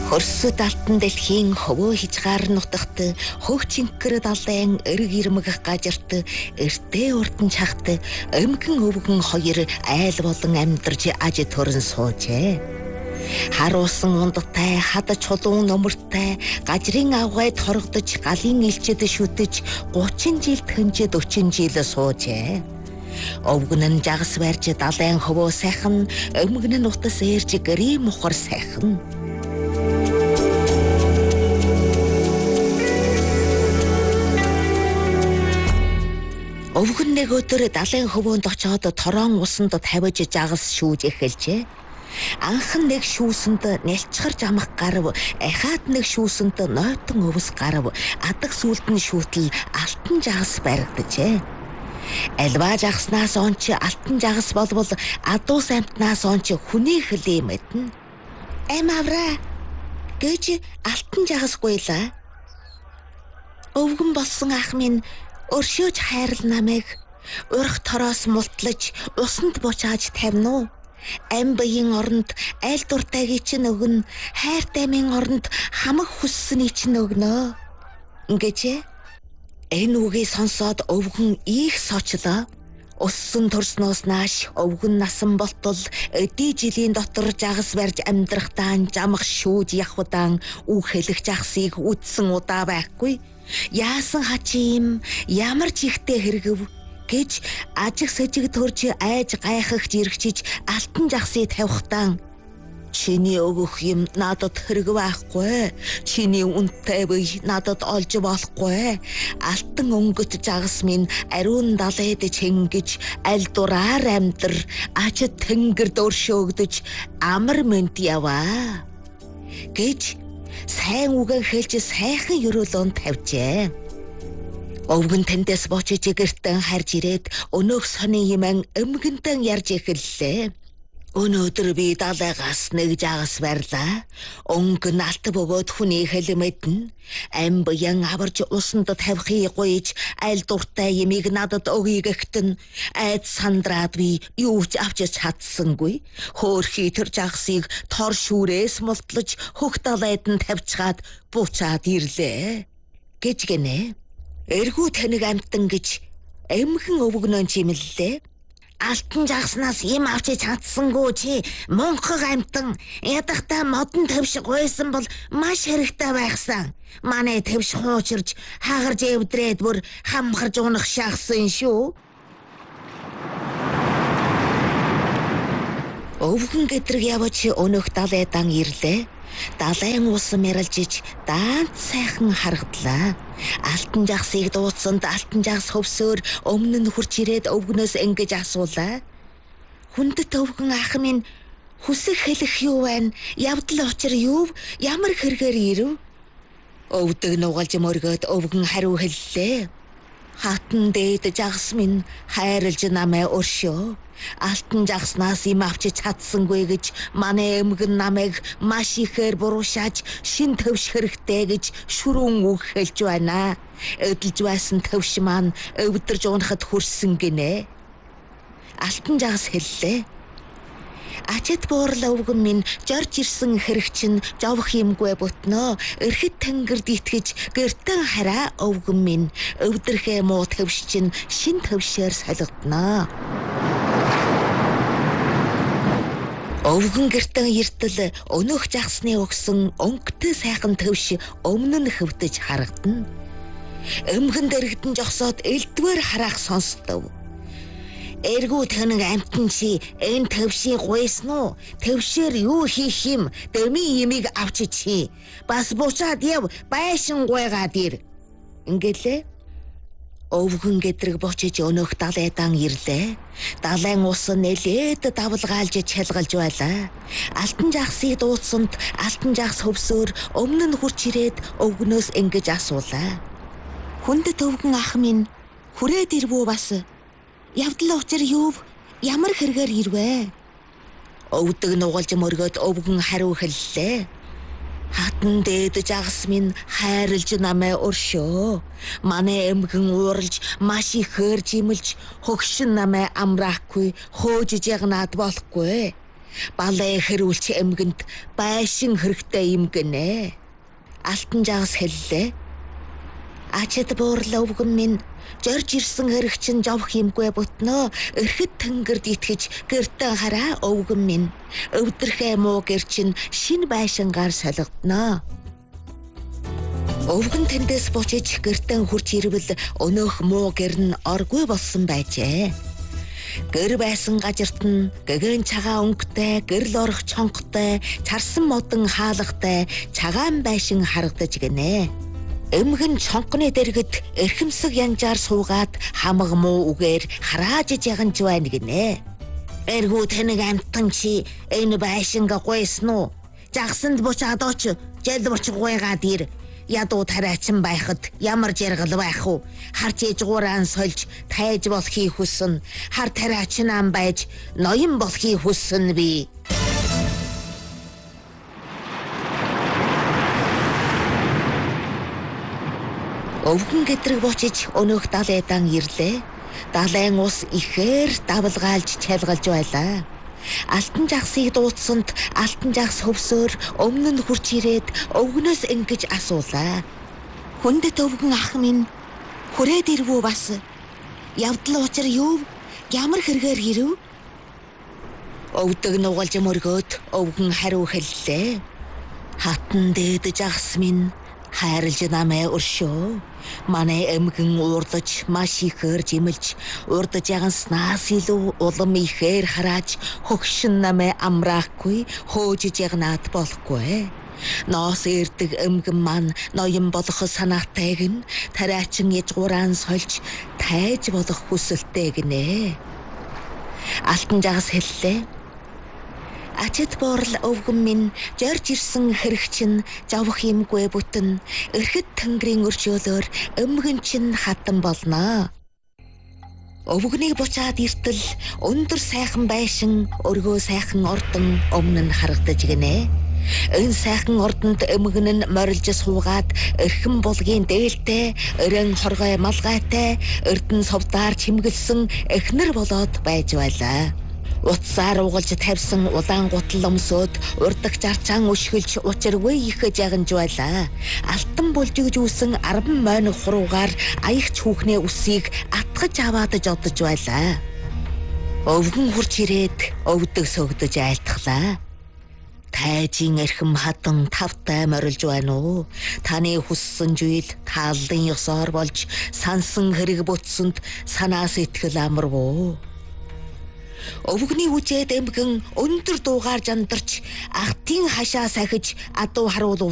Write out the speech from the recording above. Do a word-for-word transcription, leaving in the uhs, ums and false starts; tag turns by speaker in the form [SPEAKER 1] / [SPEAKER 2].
[SPEAKER 1] Хөрсөд алтан дэлхийн хөвөө хижгаар нутагт хөгчинкэр далайн эрг ирмэг гажирт эртээ урдан чахт өмгөн өвгөн хоёр айл болон амьдарч аж төрөн суужээ. Харуулсан ундтай хад чулуун номортой гажрын авгайд хоргодож галын илчэд шүтэж гучин жил тэнжэд өчин жил суужээ. Өвгөн нь жагас барьж далайн хөвөө сайхан өмгөн нь утас ээрж гэрийн мухар сайхан. Өвгөн нэг өдөр далайн хөвөөнд очоод торон усанд тавиж жагас шүүж эхэлжээ. Анхан нэг шүүсэнд нялчгарж амах гарав, ахаад нэг шүүсэнд нойтон өвс гарав, адаг сүлд нь шүүтэл алтан жагас баригджээ. Альва жагаснаас онч алтан жагас болвол адуус амтнаас онч хүний хөлий мэднэ. Эм авра гэж алтан жагас гуйлаа. Өвгөн болсон ах минь өршөөж хайрл намайг урх тороос мултлаж усанд бучааж тавина уу? Ам баян оронд айл дуртайг чинь өгнө, хайр даймын оронд хамаг хүссэний чинь өгнө. Ингээд энэ үгийг сонсоод өвгөн их сочлоо. Уссан төрснөөс нааш өвгөн насан болтол эдий жилийн дотор жагас барьж амьдрахтаа жамах шүүж явхудаан үхэлэх жагсыг үдсэн удаа байхгүй. Яасан хачим ямар ч ихтэй хэрэгв гэж ажиг сэжиг төрж айж гайхагч иргчиж алтан жагсыг тавихтаа чиний өгөх юм надад хэрэг байхгүй. Чиний үнэтэй бий надад олж болохгүй. Алтан өнгөт жагас минь ариун далайд чингэж аль дураар амьдр аж тэнгэр дөршөөгдөж амар мэнд яваа гэж сайн үгэн хэлж сайхан ерөөлөнд тавьжээ. Өвгөн тэндээс бочиж гэртэн харж ирээд өнөөх сони юман өмгөнтэн ярьж эхэллээ. Өнөөдөр би далайгаас нэг жагас барьлаа. Өнгөн алт бөгөөд хүний хэл мэднэ. Ам баян аварж усанд тавихыг гуйж аль дуртай юмыг надад өгье гэхтэн айд сандраад би юу ч авч чадсангүй. Хөөрхий тэр жагсыг тор шүүрээс мултлаж хөх далайд нь тавьчаад буучаад ирлээ гэж гинэ. Эргүү таныг амтан гэж эмхэн өвгөнөн чимэллээ. Алтан жагснаас юм авч чадсангүй чи монхог амтан ядахтаа модон тавш гойсон бол маш хэрэгтэй байхсан. Манай тавш хуучирж хагарж эвдрээд бүр хамхарж унах шахсан шүү. Өвгөн гэдрэг явж өнөх далайдан ирлээ. Далайн ус мэрэлжиж даант сайхан харагдлаа. Алтан жагсыг дууцсанд алтан жагс хөвсөөр өмнө нь хурж ирээд өвгнөөс ингэж асуулаа. Хүндэт өвгөн ах минь хүсэх хэлэх юу байна? Явдал учир юу? Ямар хэрэгээр ирэв? Өвдөг нугалж мөргөөд өвгөн хариу хэллээ. Хатан дээд жагс минь хайрлж намайг өршөө. Алтан жагснаас юм авч чадсангүй гэж манай эмгэн намайг маш ихээр буруушааж шин төвш хэрэгтэй гэж шүрүүн үг хэлж байна. Эдэлж байсан төвш маань өвдөрж унахад хүрсэн гинэ. Алтан жагс хэллээ. Ачид буурал өвгөн минь жорж ирсэн хэрэг чинь жовх юмгүй бүтнөө. Эрхэд тэнгэрд итгэж гэртэн хараа өвгөн минь өвдөрхөө муу төвш чинь шин төвшээр солигдноо. Өвгөн гэртэн эртэл өнөөх жагсны өгсөн өнгөтэй сайхан төвш өмнө нь хөвдөж харагдана. Өмгөн дэрэгдэн жогсоод элдвэр хараах сонстов. Эргүү тэнэг амтан чи энэ төвшийг гуйсан уу? Төвшээр юу хийх юм? Дэми ямиг авч чи. Бас буцаад яв байшин гуйгаад ир. Ингэлээ. Өвгөн гэдрэг бочиж өнөөх далайдан ирлээ. Далайн ус нэлээд давлгаалж чалгалж байлаа. Алтан жагсыг дууцсанд алтан жагс хөвсөөр өмнө нь хурч ирээд өвгнөөс ингэж асуулаа. Хүндэт өвгөн ах минь хүрээд ирвүү бас? Явдал учир юу? Ямар хэрэгээр ирвэ? Өвдөг нугалж мөргөөд өвгөн хариу хэллээ. Хатан дээд жагс минь хайрлж намайг өршөө. Манай эмгэн ууралж маш ихээр жимэлж хөгшин намайг амраахгүй хөөж ягнаад болохгүй. Балай хэрүүлч эмгэнд байшин хэрэгтэй юм гинэ. Алтан жагас хэллээ. Ачид буурлаа өвгөн минь жорж ирсэн хэрэг чинь жавх юмгүй бутноо. Эрхэд тэнгэрд итгэж гэртэн хараа өвгөн минь. Өвдөрхөө муу гэр чинь шин байшингаар солигдноо. Өвгөн тэндээс бочиж гэртэн хурж ирвэл өнөөх муу гэр нь оргүй болсон байжээ. Гэр байсан газарт нь гэгэн цагаан өнгөтэй, гэрэл орох чонготой, чарсан модон хаалгатай цагаан байшин харагдаж гинэ. Эмгэн чонгоны дэргэд эрхэмсэг янжаар суугаад хамаг муу үгээр хараажж яганж байна гинэ. Эргүү тэнэг амтан чи энэ байшинга гойсон уу? Жагсанд бочаад оч, жил боч гойгаад ир. Ядуу тариачин байхад ямар жаргал байх вэ? Харж ижгуурaan сольж тайж болохыг хүснэ. Хар тариачин ам байж ноён болохыг хүснэ би. Өвгөн гэдрэг бочиж өнөөх далайдан ирлээ. Далайн ус ихээр давлгаалж чалгалж байлаа. Алтан жагсыг дуудсанд алтан жагс хөвсөөр өмнө нь хурч ирээд өвгнөөс ингэж асуулаа. Хүндэт өвгөн ах минь хүрээд ирвүү бас? Явдал учир юу? Ямар хэрэгээр ирэв? Өвдөг нугалж мөргөөд өвгөн хариу хэллээ. Хатан дээд жагс минь хайрлж намайг өршөө. Манай эмгэн уурдаж маш ихээр жимэлж урдаж яганснаас илүү улам ихээр харааж хөгшин намайг амраахгүй хоожиж ягнаад болохгүй. Ноос эрдэг эмгэн маань ноён болох санаатайг нь тариачин ижгуурaan сольж тайж болох хүсэлтэй гинэ. Алтан жагас хэллээ. Ачид боорл өвгөн минь жорж ирсэн хэрэг чинь жавх юмгүй бүтэн. Эрхэд тэнгэрийн өршөөлөөр эмгэн чинь хатан болноо. Өвгөнийг бучаад иртэл өндөр сайхан байшин өргөө сайхан ордон өмнө нь харагдаж гинэ. Энэ сайхан ордонд эмгэн нь морилж суугаад эрхэм булгийн дээлтэй, өрөн хоргой малгайтай, эрдэн совдаар чимгэлсэн эхнэр болоод байж байлаа. Утсаар угалж тавьсан улаан гутал өмсөд урдаг жарчаан өшгөлж учиргүй ихэж яганж байлаа. Алтан булжигж үүсэн арбан мойн хуруугаар аягч хүүхнээ үсийг атгаж аваад жодож байлаа. Өвгөн хурж ирээд өвдөг сөгдөж айлтглаа. Тайжийн эрхэм хатан тавтай морилж байна уу? Таны хүссэн зүйл тааллын ёсоор болж сансан хэрэг бүтсэнд санаас итгэл амарвуу. Өвгөний үжээд эмгэн өндөр дуугаар жандарч ах тийм хашаа сахиж адуу харуул